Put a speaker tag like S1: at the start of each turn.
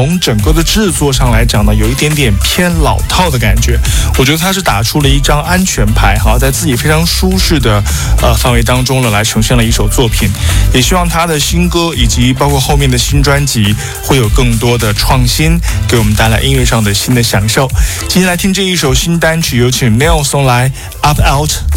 S1: 从整个的制作上来讲呢，有一点点偏老套的感觉。我觉得他是打出了一张安全牌，在自己非常舒适的范围当中呢，来呈现了一首作品。也希望他的新歌以及包括后面的新专辑会有更多的创新，给我们带来音乐上的新的享受。今天来听这一首新单曲，有请 Neil 送来 Up Out。